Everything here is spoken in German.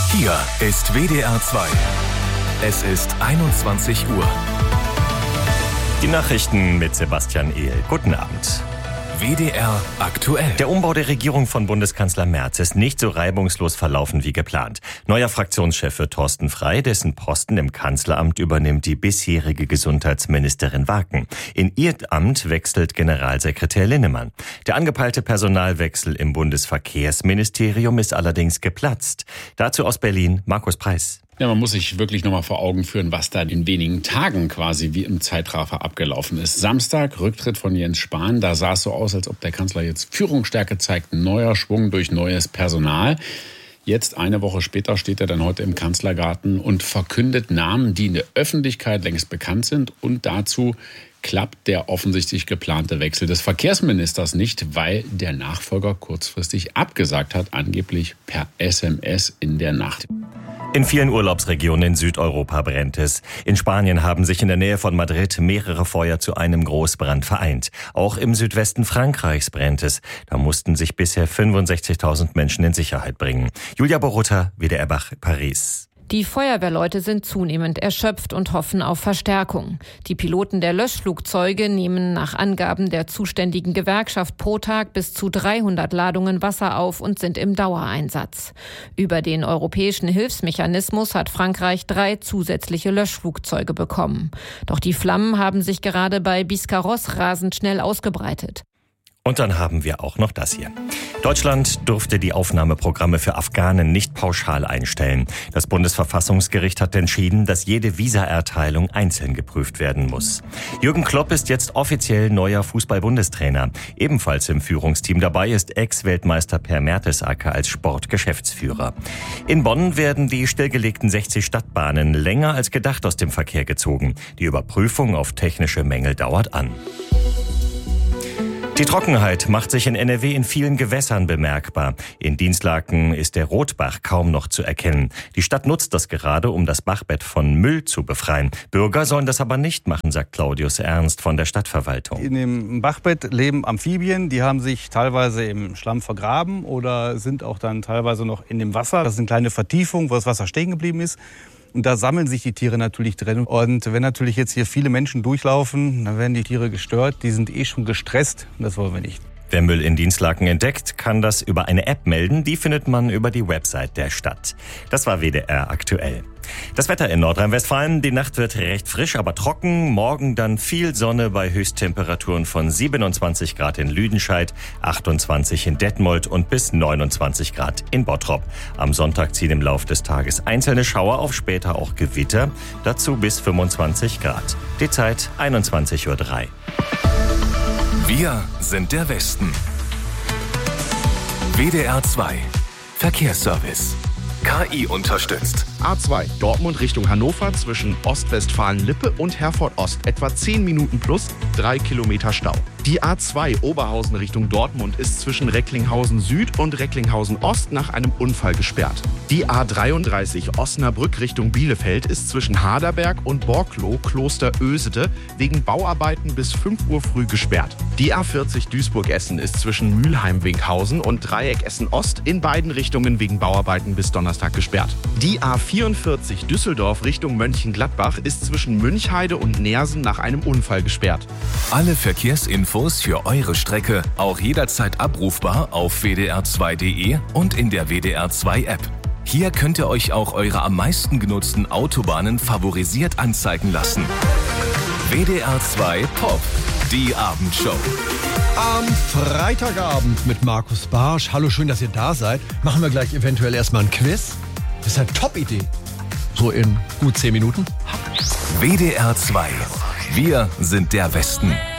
Hier ist WDR 2. Es ist 21 Uhr. Die Nachrichten mit Sebastian Ehl. Guten Abend. WDR aktuell. Der Umbau der Regierung von Bundeskanzler Merz ist nicht so reibungslos verlaufen wie geplant. Neuer Fraktionschef wird Thorsten Frey, dessen Posten im Kanzleramt übernimmt die bisherige Gesundheitsministerin Waken. In ihr Amt wechselt Generalsekretär Linnemann. Der angepeilte Personalwechsel im Bundesverkehrsministerium ist allerdings geplatzt. Dazu aus Berlin Markus Preis. Ja, man muss sich wirklich nochmal vor Augen führen, was da in wenigen Tagen quasi wie im Zeitraffer abgelaufen ist. Samstag, Rücktritt von Jens Spahn. Da sah es so aus, als ob der Kanzler jetzt Führungsstärke zeigt. Neuer Schwung durch neues Personal. Jetzt, eine Woche später, steht er dann heute im Kanzlergarten und verkündet Namen, die in der Öffentlichkeit längst bekannt sind. Und dazu klappt der offensichtlich geplante Wechsel des Verkehrsministers nicht, weil der Nachfolger kurzfristig abgesagt hat, angeblich per SMS in der Nacht. In vielen Urlaubsregionen in Südeuropa brennt es. In Spanien haben sich in der Nähe von Madrid mehrere Feuer zu einem Großbrand vereint. Auch im Südwesten Frankreichs brennt es. Da mussten sich bisher 65.000 Menschen in Sicherheit bringen. Julia Borutta, WDR Paris. Die Feuerwehrleute sind zunehmend erschöpft und hoffen auf Verstärkung. Die Piloten der Löschflugzeuge nehmen nach Angaben der zuständigen Gewerkschaft pro Tag bis zu 300 Ladungen Wasser auf und sind im Dauereinsatz. Über den europäischen Hilfsmechanismus hat Frankreich 3 zusätzliche Löschflugzeuge bekommen. Doch die Flammen haben sich gerade bei Biscarrosse rasend schnell ausgebreitet. Und dann haben wir auch noch das hier. Deutschland durfte die Aufnahmeprogramme für Afghanen nicht pauschal einstellen. Das Bundesverfassungsgericht hat entschieden, dass jede Visaerteilung einzeln geprüft werden muss. Jürgen Klopp ist jetzt offiziell neuer Fußball-Bundestrainer. Ebenfalls im Führungsteam dabei ist Ex-Weltmeister Per Mertesacker als Sportgeschäftsführer. In Bonn werden die stillgelegten 60 Stadtbahnen länger als gedacht aus dem Verkehr gezogen. Die Überprüfung auf technische Mängel dauert an. Die Trockenheit macht sich in NRW in vielen Gewässern bemerkbar. In Dinslaken ist der Rotbach kaum noch zu erkennen. Die Stadt nutzt das gerade, um das Bachbett von Müll zu befreien. Bürger sollen das aber nicht machen, sagt Claudius Ernst von der Stadtverwaltung. In dem Bachbett leben Amphibien, die haben sich teilweise im Schlamm vergraben oder sind auch dann teilweise noch in dem Wasser. Das sind kleine Vertiefungen, wo das Wasser stehen geblieben ist. Und da sammeln sich die Tiere natürlich drin. Und wenn natürlich jetzt hier viele Menschen durchlaufen, dann werden die Tiere gestört. Die sind schon gestresst. Und das wollen wir nicht. Wer Müll in Dinslaken entdeckt, kann das über eine App melden. Die findet man über die Website der Stadt. Das war WDR aktuell. Das Wetter in Nordrhein-Westfalen. Die Nacht wird recht frisch, aber trocken. Morgen dann viel Sonne bei Höchsttemperaturen von 27 Grad in Lüdenscheid, 28 in Detmold und bis 29 Grad in Bottrop. Am Sonntag ziehen im Lauf des Tages einzelne Schauer auf, später auch Gewitter. Dazu bis 25 Grad. Die Zeit 21:03 Uhr. Wir sind der Westen. WDR 2 Verkehrsservice. KI unterstützt. A2 Dortmund Richtung Hannover zwischen Ostwestfalen-Lippe und Herford-Ost. Etwa 10 Minuten plus 3 Kilometer Stau. Die A2 Oberhausen Richtung Dortmund ist zwischen Recklinghausen Süd und Recklinghausen Ost nach einem Unfall gesperrt. Die A33 Osnabrück Richtung Bielefeld ist zwischen Haderberg und Borkloh Kloster Ösede wegen Bauarbeiten bis 5 Uhr früh gesperrt. Die A40 Duisburg-Essen ist zwischen Mülheim-Winkhausen und Dreieck Essen-Ost in beiden Richtungen wegen Bauarbeiten bis Donnerstag gesperrt. Die A44 Düsseldorf Richtung Mönchengladbach ist zwischen Münchheide und Neersen nach einem Unfall gesperrt. Alle Verkehrsinfos für eure Strecke auch jederzeit abrufbar auf wdr2.de und in der WDR2-App. Hier könnt ihr euch auch eure am meisten genutzten Autobahnen favorisiert anzeigen lassen. WDR2 Pop, die Abendshow. Am Freitagabend mit Markus Barsch. Hallo, schön, dass ihr da seid. Machen wir gleich eventuell erstmal ein Quiz. Das ist eine Top-Idee. So in gut 10 Minuten. WDR 2. Wir sind der Westen.